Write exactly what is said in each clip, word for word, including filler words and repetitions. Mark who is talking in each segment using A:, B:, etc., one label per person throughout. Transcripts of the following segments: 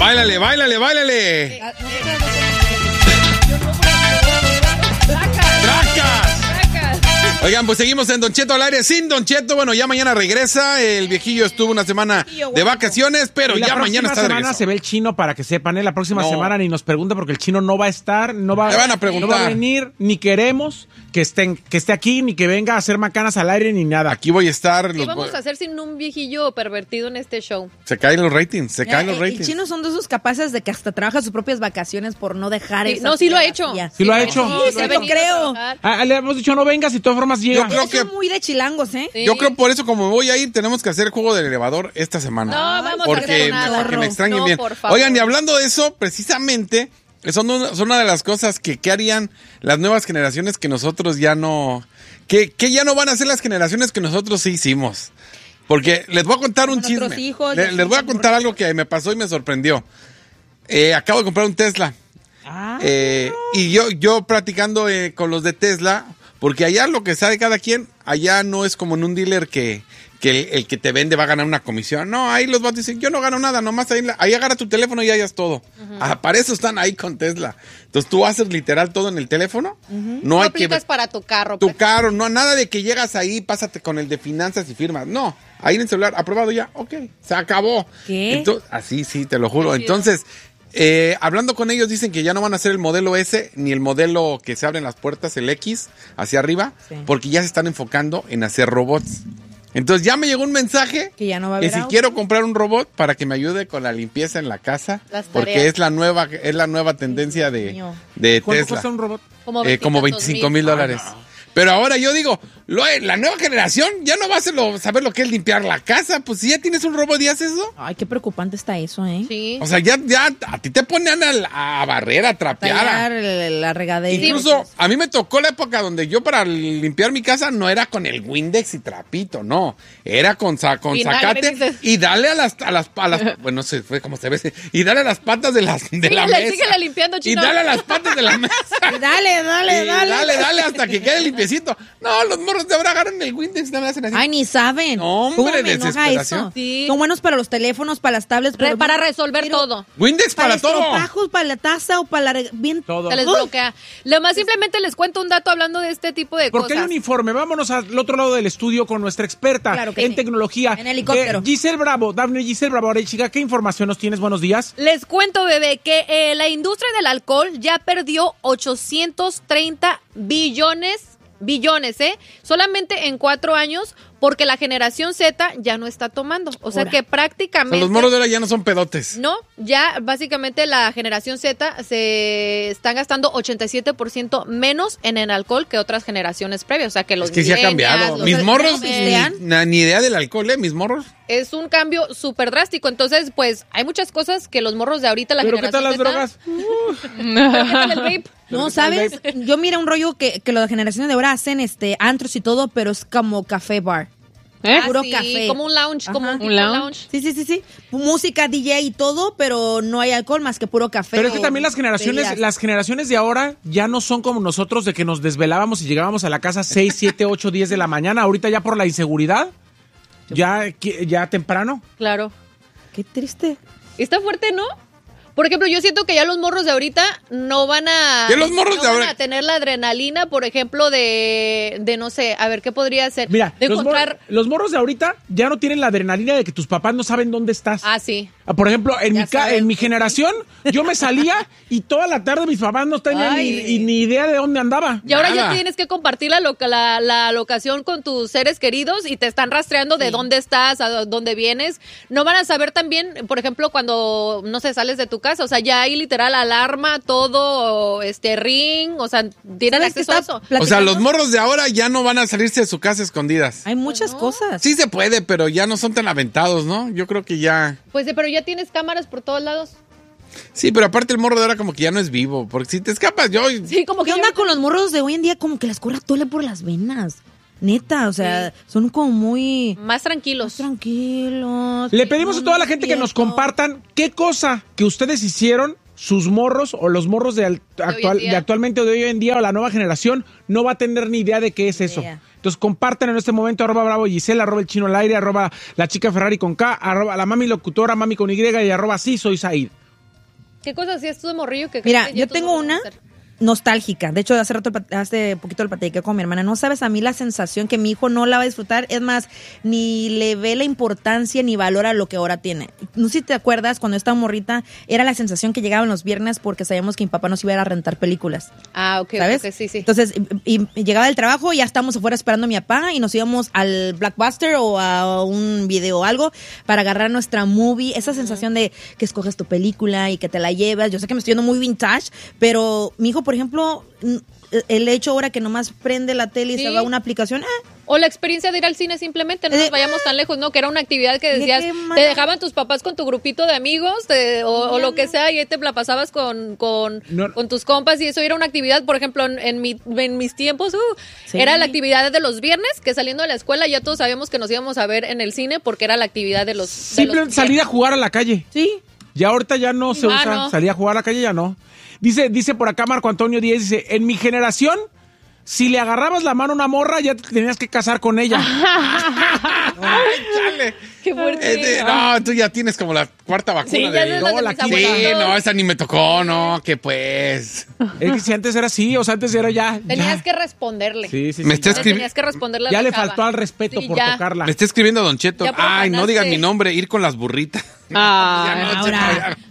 A: Báilale, báilale, báilale. ¡Tracas! Oigan, pues seguimos en Don Cheto al aire sin Don Cheto. Bueno, ya mañana regresa. El viejillo estuvo una semana de vacaciones, pero ya mañana está de regreso. La próxima
B: semana se ve el chino, para que sepan, ¿eh? La próxima no. semana ni nos pregunten porque el chino no va a estar, no va,
A: Le van a preguntar.
B: no va a venir, ni queremos que, estén, que esté aquí, ni que venga a hacer macanas al aire, ni nada.
A: Aquí voy a estar.
C: ¿Qué
A: los
C: vamos
A: voy...
C: a hacer sin un viejillo pervertido en este show?
A: Se caen los ratings, se
D: ya,
A: caen los
D: el,
A: ratings.
D: El chino son de esos capaces de que hasta trabaja sus propias vacaciones por no dejar
C: sí,
D: esa
C: No, sí lo ha hecho.
B: Sí, sí lo ha hecho.
D: Sí, sí, lo creo.
B: Ah, le hemos dicho no vengas y de todas formas llega.
A: Yo creo que
D: muy de chilangos, ¿eh?
A: Sí. Yo creo por eso, como me voy a ir, tenemos que hacer el juego del elevador esta semana.
C: No, vamos
A: porque
C: a hacer
A: me,
C: nada.
A: Porque me extrañen
C: no,
A: bien.
C: Por favor.
A: Oigan, y hablando de eso, precisamente, son una, son una de las cosas que, que harían las nuevas generaciones que nosotros ya no... Que, que ya no van a hacer las generaciones que nosotros sí hicimos. Porque les voy a contar un chisme.
D: Hijos,
A: les, les voy a contar algo que me pasó y me sorprendió. Eh, acabo de comprar un Tesla.
D: Ah.
A: Eh, y yo, yo practicando eh, con los de Tesla... Porque allá lo que sabe cada quien, allá no es como en un dealer que, que el, el que te vende va a ganar una comisión. No, ahí los vatos dicen, yo no gano nada, nomás ahí, ahí agarra tu teléfono y hayas todo. Uh-huh. Ah, para eso están ahí con Tesla. Entonces tú haces literal todo en el teléfono.
C: Uh-huh.
A: No,
C: no
A: hay
C: aplicas
A: que,
C: para tu carro.
A: Tu
C: pues.
A: carro, no, nada de que llegas ahí, pásate con el de finanzas y firmas. No, ahí en el celular, aprobado ya, ok, se acabó.
D: ¿Qué?
A: Entonces, así, sí, te lo juro. Entonces... Eh, hablando con ellos dicen que ya no van a hacer el modelo S ni el modelo que se abren las puertas, el X, hacia arriba, sí. Porque ya se están enfocando en hacer robots. Entonces ya me llegó un mensaje
D: que ya no va a haber
A: que si
D: auto.
A: quiero comprar un robot para que me ayude con la limpieza en la casa, porque es la nueva es la nueva tendencia de, de Tesla.
B: ¿Cuánto cuesta un robot?
C: Como,
A: eh, como veinticinco mil dólares. Ah, no. Pero ahora yo digo, lo, la nueva generación ya no va a hacer lo, saber lo que es limpiar la casa. Pues si ya tienes un robot y haces eso.
D: Ay, qué preocupante está eso, ¿eh?
C: Sí.
A: O sea, ya, ya a ti te ponen a, a barrer, a trapear.
D: A la regadera.
A: Incluso a mí me tocó la época donde yo para limpiar mi casa no era con el Windex y trapito, no. Era con, con zacate y dale a las, a las, a las bueno, no sé, fue como se ve, y dale a las patas de, las, de
C: síguele,
A: la mesa.
C: Síguele limpiando, chino.
A: Y dale a las patas de la mesa.
D: Y dale, dale,
A: y
D: dale.
A: Dale, dale, hasta que quede limpiecito. No, los morros de ahora agarran el Windex y nada más hacen así.
D: Ay, ni saben.
A: No, hombre, desesperación.
D: Sí. Son buenos para los teléfonos, para las tablets.
C: Re, para resolver
D: pero,
C: todo.
A: Windex para, para todo.
D: Para para la taza o para la... Bien,
B: todo.
C: Se les bloquea. Lo más simplemente les cuento un dato hablando de este tipo de
B: Porque
C: cosas.
B: hay un informe. Vámonos al otro lado del estudio con nuestra experta
D: claro que
B: en
D: sí.
B: tecnología.
D: En helicóptero.
B: Eh, Giselle Bravo. Dafne Giselle Bravo. Ahora, chica, ¿qué información nos tienes? Buenos días.
C: Les cuento, bebé, que eh, la industria del alcohol ya perdió ochocientos treinta billones billones, ¿eh? Solamente en cuatro años, porque la generación Z ya no está tomando. O sea
D: Ahora.
C: que prácticamente...
A: O sea, los morros de ahora ya no son pedotes.
C: No, ya básicamente la generación Z se están gastando ochenta y siete por ciento menos en el alcohol que otras generaciones previas. O sea que los
A: Es que sí ha cambiado.
C: los
A: Mis morros,
C: millennials,
A: ni, ni idea del alcohol, ¿eh? Mis morros.
C: Es un cambio súper drástico. Entonces, pues, hay muchas cosas que los morros de ahorita, la
B: ¿Pero qué tal
C: generación
B: las
C: Z,
B: drogas?
C: ¿Pero qué tal el vape?
D: No, ¿sabes? Yo mira un rollo que, que las generaciones de ahora hacen este antros y todo, pero es como café bar.
C: ¿Eh?
D: Puro
C: Ah, sí,
D: café.
C: como un lounge,
D: Ajá.
C: como un, tipo
E: ¿Un lounge?
C: lounge.
D: Sí, sí, sí, sí. Música, D J y todo, pero no hay alcohol más que puro café.
B: Pero es que también las generaciones,
D: bebidas.
B: las generaciones de ahora ya no son como nosotros de que nos desvelábamos y llegábamos a la casa seis, siete, ocho, diez de la mañana. Ahorita ya por la inseguridad, ya, ya temprano.
C: Claro.
D: Qué triste.
C: Está fuerte, ¿no? Por ejemplo, yo siento que ya los morros de ahorita no van a...
A: ¿Qué los morros
C: no
A: de
C: van
A: ahora?
C: a tener la adrenalina, por ejemplo, de, de no sé, a ver, ¿qué podría ser?
B: Mira,
C: de
B: los,
C: encontrar...
B: mor- los morros de ahorita ya no tienen la adrenalina de que tus papás no saben dónde estás.
C: Ah, sí.
B: Ah, Por ejemplo, en,
D: Ya
B: mi, ca-
D: saben.
B: en mi generación, yo me salía y toda la tarde mis papás no tenían ni,
C: Ay.
B: y ni idea de dónde andaba.
C: Y ahora
A: Nada.
C: ya tienes que compartir la, loca- la, la locación con tus seres queridos y te están rastreando de dónde estás, a dónde vienes. No van a saber también, por ejemplo, cuando, no sé, sales de tu casa. O sea, ya hay literal alarma, todo, este, ring, o sea, tienen
D: ¿Sabes qué
C: acceso a
D: está
C: eso.
A: O sea,
D: platicando?
A: los morros de ahora ya no van a salirse de su casa escondidas.
D: Hay muchas cosas.
A: Sí se puede, pero ya no son tan aventados, ¿no? Yo creo que ya...
C: Pues, pero ya tienes cámaras por todos lados.
A: Sí, pero aparte el morro de ahora como que ya no es vivo, porque si te escapas yo...
C: Sí, como que
D: ¿Qué onda con los morros de hoy en día? Como que les corre tole por las venas. Neta, o sea, son como muy
C: más tranquilos.
D: tranquilos.
B: Le pedimos
D: No,
B: a toda la
D: no
B: gente que nos
D: cierto.
B: compartan qué cosa que ustedes hicieron, sus morros o los morros de, al-
C: hoy en
B: actual,
C: día.
B: de actualmente o de hoy en día o la nueva generación no va a tener ni idea de qué es eso.
D: idea.
B: Entonces compartan en este momento arroba bravo Gisela, arroba el chino al aire, arroba la chica Ferrari con K, arroba la mami locutora, mami con Y y arroba sí soy Said.
C: ¿Qué cosas hacías tú de morrillo que
D: Mira,
C: crees que ya
D: yo
C: tus
D: tengo
C: morros
D: una
C: van a hacer?
D: nostálgica. De hecho, hace rato, hace poquito lo platiqué con mi hermana. No sabes a mí la sensación que mi hijo no la va a disfrutar. Es más, ni le ve la importancia ni valora lo que ahora tiene. No sé si te acuerdas, cuando estaba morrita, era la sensación que llegaban los viernes porque sabíamos que mi papá nos iba a ir a rentar películas.
C: Ah, ok,
D: ¿Sabes?
C: ok, sí, sí.
D: Entonces, y, y llegaba del trabajo y ya estábamos afuera esperando a mi papá y nos íbamos al Blockbuster o a un video o algo para agarrar nuestra movie. Esa sensación de que escoges tu película y que te la llevas. Yo sé que me estoy yendo muy vintage, pero mi hijo, por ejemplo, el hecho ahora que nomás prende la tele y
C: Sí.
D: se va a una aplicación, eh,
C: O la experiencia de ir al cine simplemente, no nos
D: Eh,
C: vayamos tan lejos, ¿no? Que era una actividad que
D: ¿de
C: decías,
D: qué
C: te
D: manera?
C: dejaban tus papás con tu grupito de amigos te- o, o lo que sea y ahí te la pasabas con, con,
B: No.
C: con tus compas y eso era una actividad, por ejemplo, en, en, mi, en mis tiempos, uh,
D: Sí.
C: era la actividad de los viernes, que saliendo de la escuela ya todos sabíamos que nos íbamos a ver en el cine porque era la actividad de los... de
B: Simplemente
C: los
B: salir a jugar a la calle.
D: sí.
B: Ya ahorita ya no se
C: Ah,
B: usa.
C: no.
B: Salir a jugar a la calle ya no. Dice, dice por acá Marco Antonio Díez, dice, en mi generación, si le agarrabas la mano a una morra, ya te tenías que casar con ella.
A: Ay, chale.
C: Qué fuerte.
A: Este, no, tú ya tienes como la cuarta vacuna.
C: Sí, ya
A: de...
C: es las de
B: No, la
C: mis
B: quinta.
A: Sí,
C: abuelitos.
A: no, esa ni me tocó, no, que pues.
B: Es que si antes era así, o sea, antes era ya.
C: Tenías
B: ya.
C: que responderle.
B: Sí, sí,
A: Me
B: sí,
A: está
B: ya.
C: Le
A: escribi-
C: tenías que responderle a
B: Ya
C: la
B: le
C: chava.
B: faltó al respeto
C: Sí,
B: por
C: ya.
B: tocarla.
A: Me está escribiendo Don Cheto.
C: Ya
A: Ay, no
C: profanaste.
A: digan mi nombre, ir con las burritas.
C: Ah,
A: Ya no,
D: ahora.
A: Cheto, ya.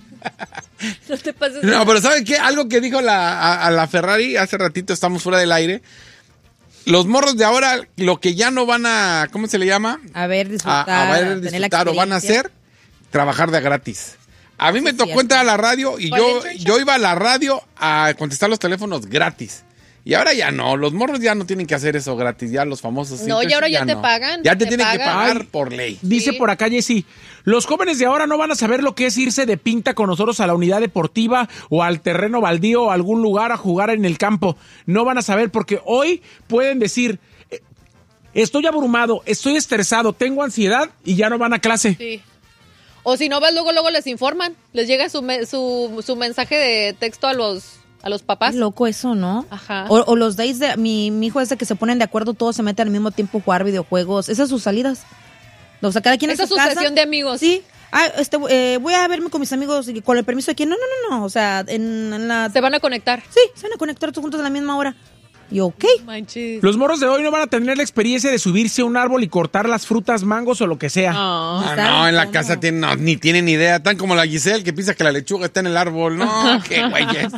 C: No te pases.
A: No, pero ¿saben qué? Algo que dijo la, a, a la Ferrari hace ratito, estamos fuera del aire. Los morros de ahora, lo que ya no van a, ¿cómo se le llama?
D: A ver,
A: A,
D: disfrutar.
A: a ver,
D: tener la
A: disfrutar o van a
D: experiencia.
A: hacer, trabajar de gratis. A mí me
D: es
A: tocó
D: cierto.
A: entrar a la radio y
C: ¿Cuál
A: yo,
C: es, Chucha?
A: yo iba a la radio a contestar los teléfonos gratis. Y ahora ya no, los morros ya no tienen que hacer eso gratis, ya los famosos.
C: No, y ahora ya te
A: no.
C: pagan,
A: Ya te,
C: te
A: tienen que
C: pagan.
A: pagar
B: Ay.
A: por ley.
B: Dice
C: Sí.
B: por acá Jessy, los jóvenes de ahora no van a saber lo que es irse de pinta con nosotros a la unidad deportiva o al terreno baldío o a algún lugar a jugar en el campo. No van a saber porque hoy pueden decir, eh, estoy abrumado, estoy estresado, tengo ansiedad y ya no van a clase.
C: Sí. O si no vas, luego, luego les informan. Les llega su, me- su, su mensaje de texto a los, a los papás.
D: Qué loco eso, ¿no?
C: Ajá.
D: O, o los days de mi, mi hijo es de que se ponen de acuerdo, todos se meten al mismo tiempo a jugar videojuegos. Esas son sus salidas. O sea, cada quien
C: Esa
D: en
C: es
D: su
C: su
D: casa.
C: sesión de amigos.
D: Sí. Ah, este, eh, voy a verme con mis amigos y con el permiso de quién. No, no, no, no. O sea, en, en la.
C: Se van a conectar.
D: Sí, se van a conectar todos juntos a la misma hora. Y ok.
C: Manches.
B: Los morros de hoy no van a tener la experiencia de subirse a un árbol y cortar las frutas, mangos o lo que sea.
C: Ah.
A: Ah,
D: ¿Saben
A: no, en la
D: cómo?
A: casa tienen, no, ni tienen idea. Tan como la Giselle que piensa que la lechuga está en el árbol. No, qué güeyes.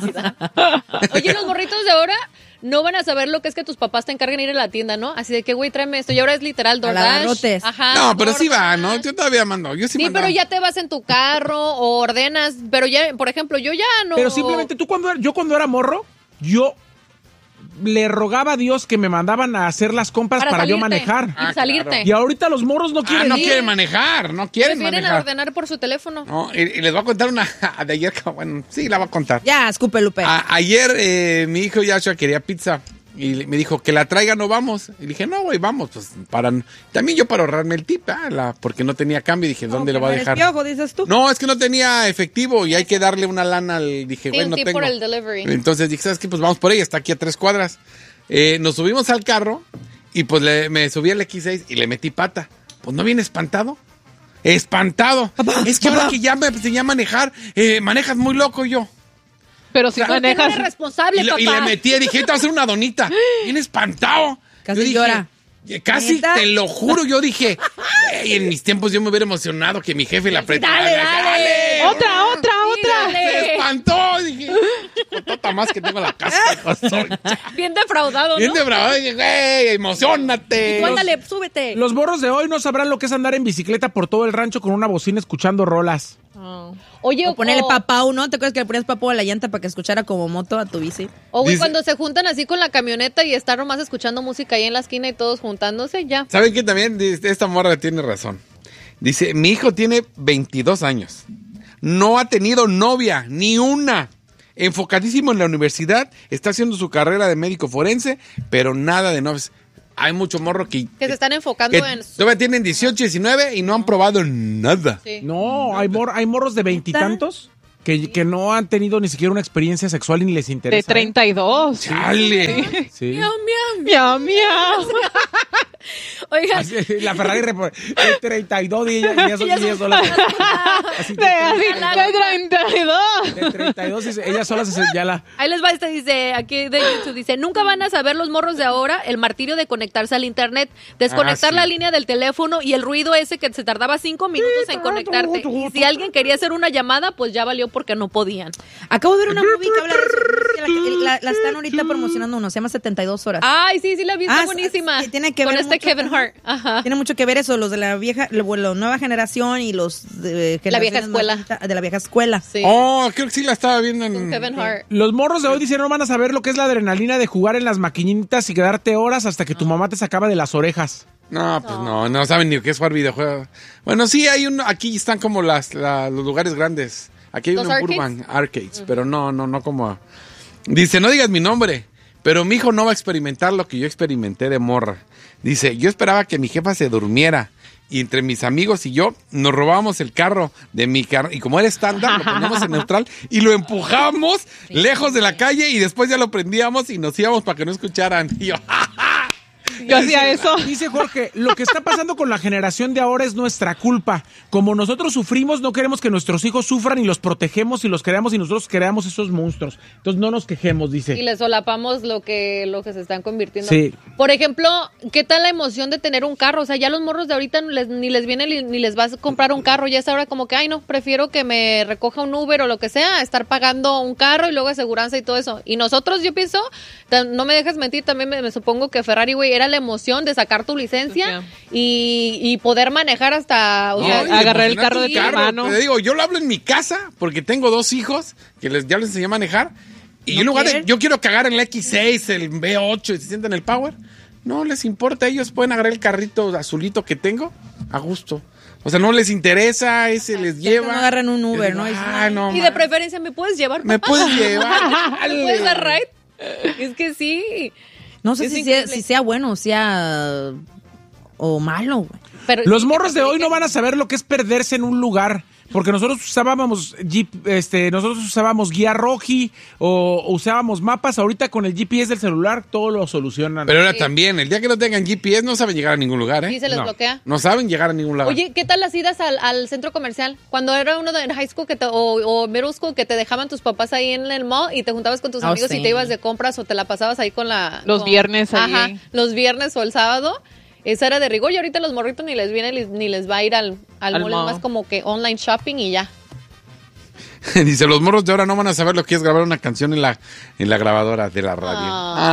C: Oye, los morritos de ahora no van a saber lo que es que tus papás te encarguen ir a la tienda, ¿no? Así de que, güey, tráeme esto. Y ahora es literal
D: A la
C: DoorDash.
D: barrotes.
C: Ajá.
A: No, pero sí va,
C: DoorDash.
A: ¿no? Yo todavía mando. Yo sí,
C: Sí,
A: mandaba.
C: pero ya te vas en tu carro o ordenas. Pero ya, por ejemplo, yo ya no.
B: Pero simplemente tú cuando era- yo cuando era morro, yo le rogaba a Dios que me mandaban a hacer las compras para, yo
C: salirte
B: manejar.
C: Y
A: Ah,
C: salirte.
A: claro.
B: Y ahorita los morros no
A: Ah,
B: quieren
A: no
B: ir.
A: quieren manejar, no quieren
C: Prefieren
A: manejar.
C: ordenar por su teléfono.
A: No, y, y les voy a contar una de ayer, que, bueno, sí, la voy a contar.
D: Ya, escupe, Lupe.
A: A- ayer eh, mi hijo Yashua quería pizza y le- me dijo que la traiga, no vamos. Y dije, no, güey, vamos. Pues para también yo para ahorrarme el tip, ah, la- porque no tenía cambio. Dije, ¿dónde
D: No,
A: le voy a
D: que no
A: dejar?
D: eres piojo, dices tú.
A: No, es que no tenía efectivo y hay que darle una lana al. Dije,
C: Sí,
A: güey,
C: un
A: no
C: tip
A: tengo.
C: por el delivery.
A: Entonces dije, ¿sabes qué? Pues vamos por ella, está aquí a tres cuadras. Eh, nos subimos al carro y pues le- me subí al equis seis y le metí pata. Pues no viene espantado. Espantado. es que ahora que ya me enseñé a manejar, eh, manejas muy loco yo.
E: Pero si
C: ¿Por qué no
E: manejas...
C: eres responsable,
A: Y, lo-
C: papá?
A: y le metí, dije, te voy a hacer una donita. Bien espantado.
D: Casi
A: Yo dije,
D: llora.
A: eh, Casi,
D: ¿Neta?
A: te lo juro, yo dije, "Ey, en mis tiempos yo me hubiera emocionado que mi jefe la apretara.
C: Dale, dale.
E: Otra, otra,
C: Sí,
E: otra.
C: dale.
A: Se espantó, dije, cotota más que tengo en la casa. Soy
C: Bien defraudado,
A: bien
C: ¿no?
A: de bravo, dije, güey, emocionate.
C: Tú ándale, súbete.
B: Los morros de hoy no sabrán lo que es andar en bicicleta por todo el rancho con una bocina escuchando rolas.
C: Oye,
D: O ponerle
C: o-
D: papau, ¿no? ¿Te acuerdas que le ponías papau a la llanta para que escuchara como moto a tu bici?
C: O güey,
A: Dice-
C: cuando se juntan así con la camioneta y están nomás escuchando música ahí en la esquina y todos juntándose, ya.
A: ¿Saben qué también? Dice, esta morra tiene razón. Dice, mi hijo tiene veintidós años. No ha tenido novia, ni una. Enfocadísimo en la universidad, está haciendo su carrera de médico forense, pero nada de novias. Hay mucho morro que,
C: Que se están enfocando
A: que
C: en...
A: todavía tienen dieciocho, diecinueve y no han probado nada.
C: Sí.
B: No, hay, mor- hay morros de veintitantos que, que no han tenido ni siquiera una experiencia sexual y ni les interesa.
E: De treinta y dos.
A: ¡Chale!
B: Sí.
E: Miau, miau.
C: Oigan,
B: Así, la Ferrari repor- de treinta y dos y ella, y ella, sola- y ella sola. Así,
E: De, así, de treinta y dos.
B: de treinta y dos y se- ella sola se señala.
C: ahí les va este, dice, aquí de YouTube, dice, nunca van a saber los morros de ahora el martirio de conectarse al internet, desconectar
A: Ah, sí.
C: la línea del teléfono y el ruido ese que se tardaba cinco minutos en conectarte. Y si alguien quería hacer una llamada, pues ya valió porque no podían.
D: Acabo de ver una movie que habla de eso. No sé si La, la- la están ahorita promocionando uno, se llama setenta y dos horas.
C: Ay, sí, sí la vi, está
D: Ah,
C: buenísima.
D: sí, tiene que
C: Con
D: ver
C: este
D: mucho
C: Kevin
D: con-
C: Hart. Ajá.
D: Tiene mucho que ver eso, los de la vieja, la nueva generación y los de,
C: La vieja
D: generaciones
C: escuela.
D: más ahorita- de la vieja escuela.
C: Sí.
A: Oh, creo que sí la estaba viendo
C: Con
A: en...
C: Kevin Hart.
B: Los morros de hoy dicen no van a saber lo que es la adrenalina de jugar en las maquinitas y quedarte horas hasta que tu mamá te sacaba de las orejas.
A: No, pues no, no saben ni qué es jugar videojuegos. Bueno, sí, hay uno, aquí están como las, la- los lugares grandes. Aquí hay
C: ¿Los
A: uno en
C: arcades?
A: Burbank, arcades, pero no, no, no como... Dice, no digas mi nombre, pero mi hijo no va a experimentar lo que yo experimenté de morra. Dice, yo esperaba que mi jefa se durmiera y entre mis amigos y yo nos robábamos el carro de mi carro y como era estándar, lo poníamos en neutral y lo empujábamos lejos de la calle y después ya lo prendíamos y nos íbamos para que no escucharan. Y yo,
E: Yo hacía eso.
B: Dice Jorge, lo que está pasando con la generación de ahora es nuestra culpa. Como nosotros sufrimos, no queremos que nuestros hijos sufran y los protegemos y los creamos y nosotros creamos esos monstruos. Entonces no nos quejemos, dice.
C: Y les solapamos lo que, lo que se están convirtiendo.
B: Sí.
C: Por ejemplo, ¿qué tal la emoción de tener un carro? O sea, ya los morros de ahorita no les- ni les viene li- ni les vas a comprar un carro. Ya es ahora como que, ay, no, prefiero que me recoja un Uber o lo que sea, a estar pagando un carro y luego aseguranza y todo eso. Y nosotros, yo pienso, ta- no me dejes mentir, también me, me supongo que Ferrari, güey, era la emoción de sacar tu licencia y, y poder manejar hasta... O
A: No,
C: sea,
A: y
E: agarrar el
A: emocionarte
E: carro de
A: un
E: tu hermano.
A: Te digo, yo lo hablo en mi casa porque tengo dos hijos que les, ya les enseñé a manejar. Y
D: ¿No
A: en lugar de,
D: quieren?
A: yo quiero cagar en el equis seis, el ve ocho y se sienten el Power. No les importa, ellos pueden agarrar el carrito azulito que tengo a gusto. O sea, no les interesa, ese les
D: Ya
A: lleva.
D: no agarran un Uber,
A: Yo digo,
D: ¿no? Dicen,
A: "Ah, no,
C: y
A: ma,
C: de preferencia, ¿me puedes llevar?
A: me
C: papá?
A: puedes llevar.
C: ¿Me puedes dar ride? Es que sí.
D: No sé
C: Es
D: si sea,
C: increíble.
D: si sea bueno o sea o malo, güey.
C: Pero
B: Los
C: sí,
B: morros
C: que
B: de hoy
C: te
B: no van a saber lo que es perderse en un lugar. Porque nosotros usábamos Jeep, este, nosotros usábamos guía Roji o usábamos mapas. Ahorita con el G P S del celular todo lo solucionan.
A: Pero ahora también, el día que no tengan G P S no saben llegar a ningún lugar, ¿eh?
C: Sí, se les
B: No.
C: bloquea.
A: No saben llegar a ningún lugar.
C: Oye, ¿qué tal las idas al, al centro comercial? Cuando era uno de en high school que te, o, o middle school que te dejaban tus papás ahí en el mall y te juntabas con tus
D: Oh,
C: amigos
D: sí.
C: y te ibas de compras o te la pasabas ahí con la...
E: Los
C: con-
E: viernes ahí.
C: Ajá, los viernes o el sábado. Esa era de rigor y ahorita los morritos ni les viene ni les va a ir al, al,
E: Al
C: mall, es
E: mall.
C: más como que online shopping y ya.
A: Dice, los morros de ahora no van a saber lo que es grabar una canción en la, en la grabadora de la radio.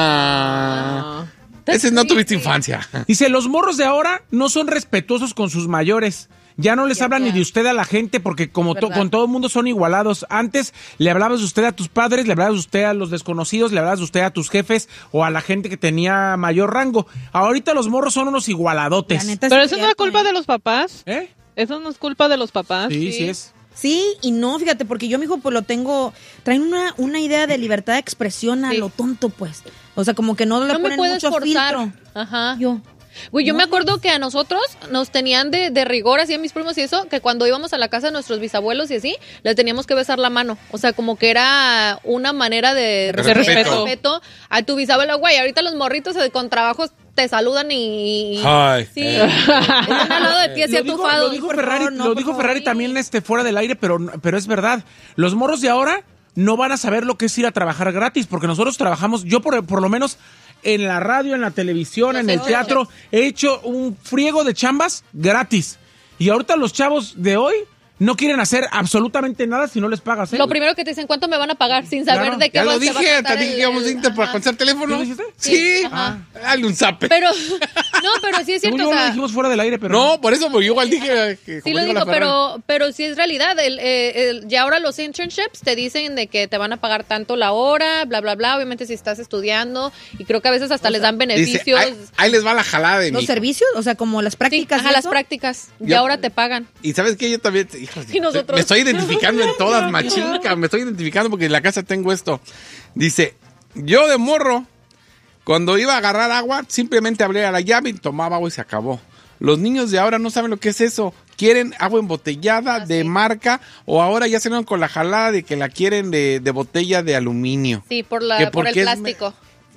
A: Ah. Ese no tuviste infancia.
B: Dice, los morros de ahora no son respetuosos con sus mayores. Ya no les hablan ni de usted a la gente porque como to-
C: ¿Verdad?
B: con todo el mundo son igualados. Antes le hablabas de usted a tus padres, le hablabas de usted a los desconocidos, le hablabas de usted a tus jefes o a la gente que tenía mayor rango. Ahorita los morros son unos igualadotes.
D: La neta
E: Pero
D: sí
E: eso no es
D: cierto,
E: culpa
D: ¿eh?
E: de los papás.
B: ¿Eh?
E: Eso no es culpa de los papás.
B: Sí, sí es.
D: Sí y no, fíjate, porque yo, mijo, pues lo tengo, traen una, una idea de libertad de expresión a
C: Sí.
D: lo tonto, pues. O sea, como que no le
C: No me
D: ponen
C: puedes
D: mucho
C: forzar.
D: filtro.
C: Ajá.
D: Yo.
C: Güey, yo
D: No.
C: me acuerdo que a nosotros nos tenían de, de rigor, así a mis primos y eso, que cuando íbamos a la casa de nuestros bisabuelos y así, les teníamos que besar la mano. O sea, como que era una manera de,
A: De respeto.
C: respeto a tu bisabuelo. Güey, ahorita los morritos eh, con trabajos te saludan y...
A: Ay.
C: Sí, están al lado de ti así
B: Lo dijo,
C: atufados.
B: lo dijo
D: Por
B: Ferrari,
D: favor, no,
B: lo
D: por
B: dijo
D: favor.
B: Ferrari también este, fuera del aire, pero, pero es verdad. Los morros de ahora no van a saber lo que es ir a trabajar gratis, porque nosotros trabajamos, yo por, por lo menos en la radio, en la televisión,
C: Yo
B: en
C: sé,
B: el
C: oye.
B: teatro, he hecho un friego de chambas gratis. Y ahorita los chavos de hoy no quieren hacer absolutamente nada si no les pagas. ¿eh?
C: Lo primero que te dicen, ¿cuánto me van a pagar? Sin saber
B: Claro,
C: de qué
A: Ya
C: va-
A: lo
C: se va a
A: dije,
C: tratar
A: te dije
C: el-
A: que íbamos a
C: el-
A: Inter para
C: ajá.
A: contestar teléfono.
B: ¿Sí lo dijiste?
A: Sí.
C: Sí, ajá.
A: Dale un zape.
C: Pero, no, pero sí es
B: Según
C: cierto,
B: yo
C: o
B: lo
C: sea,
B: dijimos fuera del aire, pero
A: No, por eso, porque yo igual dije que
C: sí
A: como
C: lo
A: dijo la
C: digo,
A: Ferrari.
C: pero, pero sí es realidad. El, eh, el- ya ahora los internships te dicen de que te van a pagar tanto la hora, bla, bla, bla. Obviamente si estás estudiando y creo que a veces hasta les dan
A: Dice,
C: beneficios.
A: ahí, ahí les va la jalada de
D: Los
A: mí.
D: servicios, o sea, como las
C: Sí,
D: prácticas.
C: ajá,
D: y
C: las
D: eso.
C: prácticas.
A: Ya-
C: Y ahora te pagan.
A: Y sabes qué, yo también, hijos,
C: Y nosotros.
A: me estoy identificando en todas, machinca, me estoy identificando porque en la casa tengo esto. Dice, yo de morro, cuando iba a agarrar agua, simplemente abría la llave y tomaba agua y se acabó. Los niños de ahora no saben lo que es eso. Quieren agua embotellada
C: Ah,
A: de
C: sí.
A: marca o ahora ya se van con la jalada de que la quieren de, de botella de aluminio.
C: Sí, por, la,
A: Que
C: por el
A: porque es me-
C: plástico.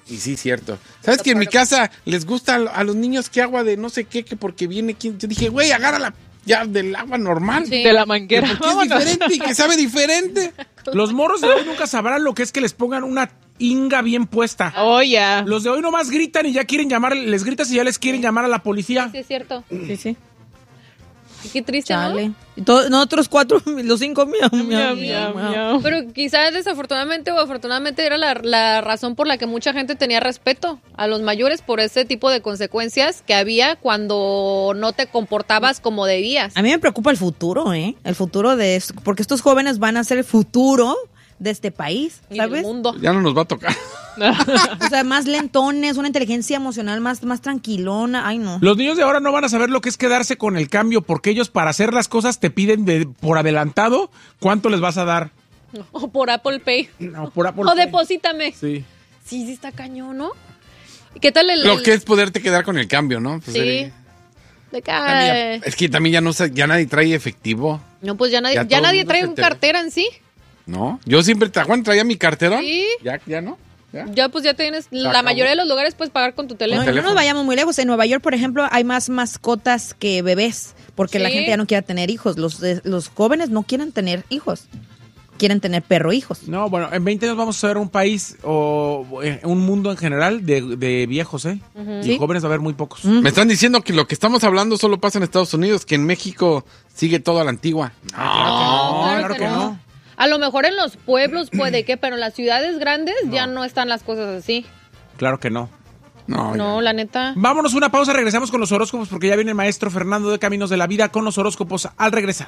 A: Y sí, cierto. ¿Sabes que en mi casa les gusta a los niños que agua de no sé qué, que porque viene quien? Yo dije, güey, agárrala ya del agua normal.
C: Sí.
E: De la manguera.
A: Que porque es diferente y que sabe diferente.
B: Los morros de hoy nunca sabrán lo que es que les pongan una inga bien puesta.
E: Oh, ya.
B: Los de hoy nomás gritan y ya quieren llamar, les gritas y ya les quieren llamar a la policía.
C: Sí, es cierto.
D: Sí, sí.
C: Y qué triste,
D: Chale.
C: ¿no?
D: Y todo- nosotros cuatro, los cinco, miau, miau,
E: Miau,
D: miau,
E: miau,
D: miau.
E: miau.
C: Pero quizás desafortunadamente o afortunadamente era la, la razón por la que mucha gente tenía respeto a los mayores por ese tipo de consecuencias que había cuando no te comportabas como debías.
D: A mí me preocupa el futuro, ¿eh? El futuro de esto, porque estos jóvenes van a ser el futuro de este país,
C: Y del
D: ¿sabes?
C: mundo.
A: Ya no nos va a tocar.
D: O sea, más lentones, una inteligencia emocional más, más tranquilona. Ay, no.
B: Los niños de ahora no van a saber lo que es quedarse con el cambio, porque ellos para hacer las cosas te piden de, por adelantado cuánto les vas a dar.
C: O por Apple Pay.
B: No, por Apple
C: O
B: Pay.
C: deposítame.
B: Sí.
C: Sí, sí está cañón, ¿no? ¿Y qué tal el...?
A: Lo
C: el-
A: que es poderte quedar con el cambio, ¿no? Pues,
C: Sí.
A: eh,
C: De
A: también-
C: ca-
A: es que también ya no sé, ya nadie trae efectivo,
C: No, pues ya nadie,
A: Ya
C: ya
A: todo el
C: nadie
A: mundo
C: trae
A: se
C: un
A: te-
C: cartera en sí.
A: ¿no? Yo siempre, ¿te acuerdas? Traía mi cartera.
C: Sí.
A: Ya, ya no. Ya.
C: Ya pues ya tienes, la
A: acabó.
C: mayoría de los lugares puedes pagar con tu
D: No,
C: teléfono.
D: no nos
A: teléfono.
D: vayamos muy lejos. En Nueva York, por ejemplo, hay más mascotas que bebés, porque la
C: Sí.
D: gente ya no quiere tener hijos. Los, eh, los jóvenes no quieren tener hijos. Quieren tener perro hijos.
B: No, bueno, en veinte años vamos a ver un país o eh, un mundo en general de, de viejos, ¿eh? Y
D: Sí.
B: jóvenes va a haber muy pocos.
A: Me están diciendo que lo que estamos hablando solo pasa en Estados Unidos, que en México sigue todo a la antigua.
C: No,
B: claro
C: claro
B: que
C: que
B: no.
C: no. A lo mejor en los pueblos puede que, pero en las ciudades grandes ya no están las cosas así.
B: Claro que no.
A: No,
C: No,
A: ya.
C: la neta.
B: Vámonos una pausa, regresamos con los horóscopos porque ya viene el maestro Fernando de Caminos de la Vida con los horóscopos al regresar.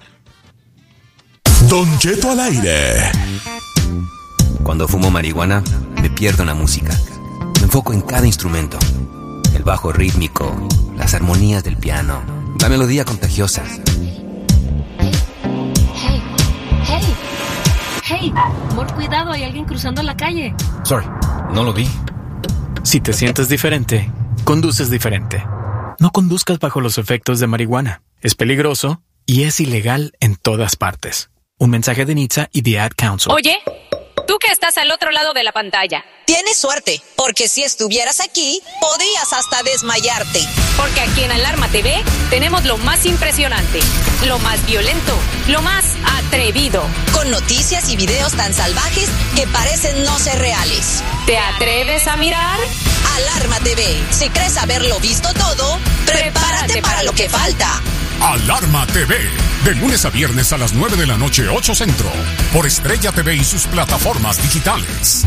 F: Don Cheto al aire.
G: Cuando fumo marihuana, me pierdo en la música. Me enfoco en cada instrumento. El bajo rítmico, las armonías del piano, la melodía contagiosa.
H: Hey, hey, hey, amor, cuidado, hay alguien cruzando la calle.
G: Sorry, no lo vi.
I: Si te sientes diferente, conduces diferente. No conduzcas bajo los efectos de marihuana. Es peligroso y es ilegal en todas partes. Un mensaje de N H T S A y The Ad Council.
J: Oye, tú que estás al otro lado de la pantalla,
K: Tienes suerte, porque si estuvieras aquí, podrías hasta desmayarte.
J: porque aquí en Alarma T V tenemos lo más impresionante, lo más violento, lo más atrevido.
K: Con noticias y videos tan salvajes que parecen no ser reales.
J: ¿Te atreves a mirar?
K: Alarma T V. Si crees haberlo visto todo, prepárate para lo que falta.
F: Alarma T V. De lunes a viernes a las nueve de la noche, ocho Centro. Por Estrella T V y sus plataformas digitales.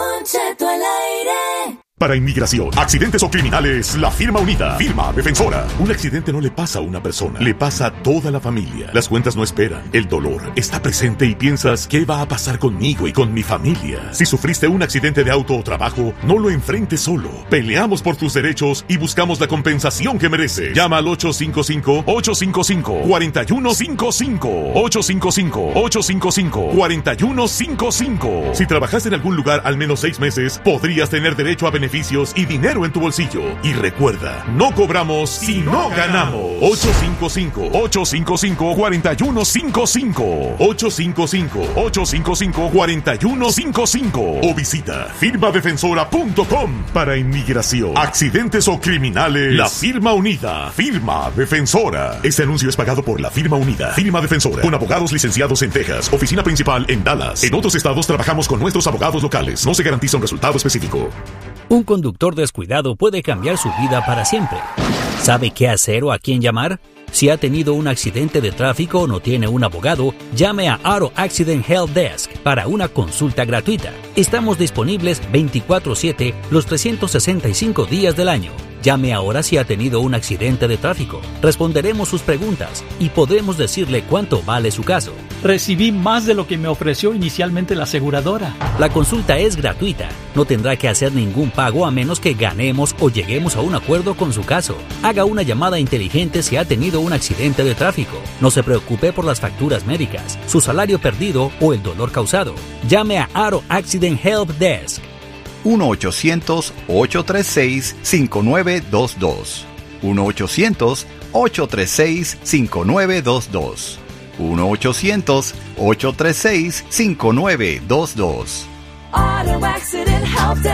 F: Para inmigración, accidentes o criminales, la firma unida. Firma defensora. Un accidente no le pasa a una persona, le pasa a toda la familia. Las cuentas no esperan. El dolor está presente y piensas, ¿qué va a pasar conmigo y con mi familia? Si sufriste un accidente de auto o trabajo, no lo enfrentes solo. Peleamos por tus derechos y buscamos la compensación que mereces. Llama al ocho cinco cinco, ocho cinco cinco, cuatro uno cinco cinco. ocho cinco cinco, ocho cinco cinco, cuatro uno cinco cinco. Si trabajaste en algún lugar al menos seis meses, podrías tener derecho a beneficios y dinero en tu bolsillo. Y recuerda, no cobramos si no ganamos. ocho cinco cinco, ocho cinco cinco, cuatro uno cinco cinco. ocho cinco cinco, ocho cinco cinco, cuatro uno cinco cinco. O visita firma defensora punto com. Para inmigración, accidentes o criminales, la firma unida. Firma defensora. Este anuncio es pagado por la firma unida. Firma defensora. Con abogados licenciados en Texas. Oficina principal en Dallas. En otros estados trabajamos con nuestros abogados locales. No se garantiza un resultado específico.
L: Un conductor descuidado puede cambiar su vida para siempre. ¿Sabe qué hacer o a quién llamar? Si ha tenido un accidente de tráfico o no tiene un abogado, llame a Auto Accident Help Desk para una consulta gratuita. Estamos disponibles veinticuatro siete los trescientos sesenta y cinco días del año. Llame ahora si ha tenido un accidente de tráfico. Responderemos sus preguntas y podremos decirle cuánto vale su caso.
M: Recibí más de lo que me ofreció inicialmente la aseguradora.
L: La consulta es gratuita. No tendrá que hacer ningún pago a menos que ganemos o lleguemos a un acuerdo con su caso. Haga una llamada inteligente si ha tenido un accidente de tráfico. No se preocupe por las facturas médicas, su salario perdido o el dolor causado. Llame a Auto Accident Help Desk.
N: uno ochocientos, ocho tres seis, cinco nueve dos dos. uno ochocientos, ocho tres seis, cinco nueve dos dos. uno ochocientos, ocho tres seis, cinco nueve dos dos.
O: Auto Accident Help Desk.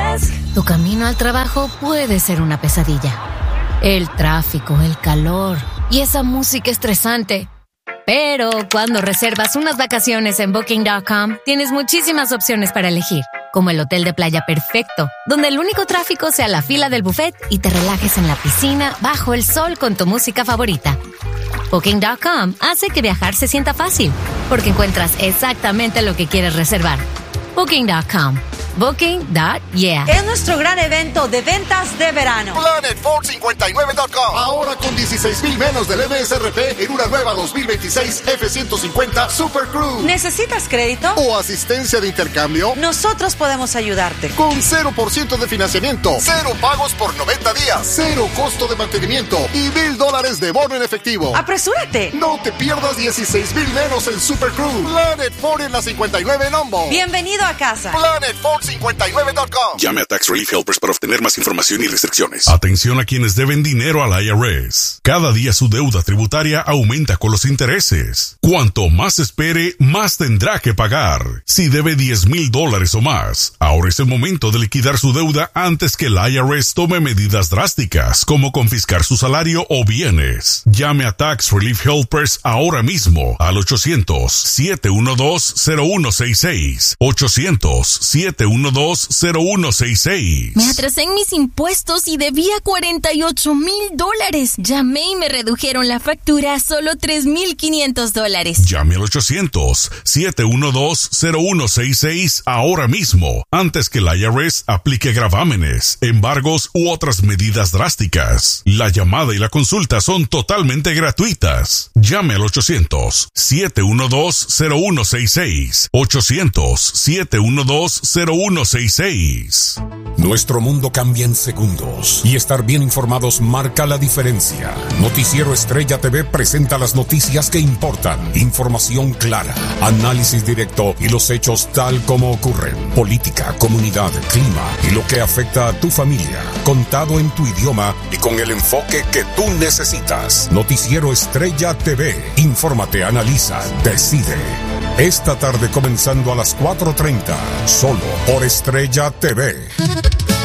O: Tu camino al trabajo puede ser una pesadilla. El tráfico, el calor y esa música estresante. Pero cuando reservas unas vacaciones en Booking punto com, tienes muchísimas opciones para elegir, como el hotel de playa perfecto, donde el único tráfico sea la fila del buffet y te relajes en la piscina bajo el sol con tu música favorita. Booking punto com hace que viajar se sienta fácil, porque encuentras exactamente lo que quieres reservar. Booking punto com. Booking punto yeah.
P: Es nuestro gran evento de ventas de verano.
Q: Planet Ford cincuenta y nueve punto com. Ahora con dieciséis mil menos del M S R P en una nueva dos mil veintiséis F ciento cincuenta Super Cruise.
P: ¿Necesitas crédito?
Q: ¿O asistencia de intercambio?
P: Nosotros podemos ayudarte.
Q: Con cero por ciento de financiamiento, cero pagos por noventa días, cero costo de mantenimiento y mil dólares de bono en efectivo.
P: ¡Apresúrate!
Q: No te pierdas dieciséis mil menos en Super Cruise. Planet Ford en la cincuenta y nueve en Humboldt.
P: Bienvenido a casa.
Q: Planet Ford cincuenta y nueve punto com.
R: Llame a Tax Relief Helpers para obtener más información y restricciones.
S: Atención a quienes deben dinero al I R S. Cada día su deuda tributaria aumenta con los intereses. Cuanto más espere, más tendrá que pagar. Si debe diez mil dólares o más, ahora es el momento de liquidar su deuda antes que el I R S tome medidas drásticas, como confiscar su salario o bienes. Llame a Tax Relief Helpers ahora mismo al ochocientos, siete uno dos, cero uno seis seis. ochocientos, siete uno dos, cero uno seis seis.
T: Me atrasé en mis impuestos y debía cuarenta y ocho mil dólares. Llamé y me redujeron la factura a solo tres mil quinientos dólares.
S: Llame al ochocientos, siete uno dos, cero uno seis seis ahora mismo, antes que el I R S aplique gravámenes, embargos u otras medidas drásticas. La llamada y la consulta son totalmente gratuitas. Llame al ochocientos, siete uno dos, cero uno seis seis. ochocientos, siete uno dos, cero uno seis seis.
U: Nuestro mundo cambia en segundos y estar bien informados marca la diferencia. Noticiero Estrella T V presenta las noticias que importan, información clara, análisis directo y los hechos tal como ocurren. Política, comunidad, clima y lo que afecta a tu familia, contado en tu idioma y con el enfoque que tú necesitas. Noticiero Estrella T V. Infórmate, analiza, decide. Esta tarde comenzando a las cuatro treinta, solo por Estrella T V.